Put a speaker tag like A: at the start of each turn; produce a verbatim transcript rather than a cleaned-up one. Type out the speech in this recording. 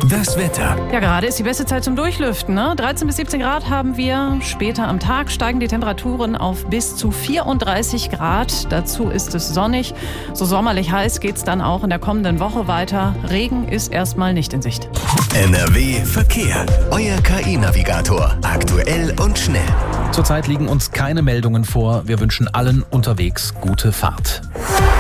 A: Das Wetter.
B: Ja, gerade ist die beste Zeit zum Durchlüften. Ne? dreizehn bis siebzehn Grad haben wir. Später am Tag steigen die Temperaturen auf bis zu vierunddreißig Grad. Dazu ist es sonnig. So sommerlich heiß geht es dann auch in der kommenden Woche weiter. Regen ist erstmal nicht in Sicht.
A: N R W Verkehr. Euer K I-Navigator. Aktuell und schnell.
C: Zurzeit liegen uns keine Meldungen vor. Wir wünschen allen unterwegs gute Fahrt.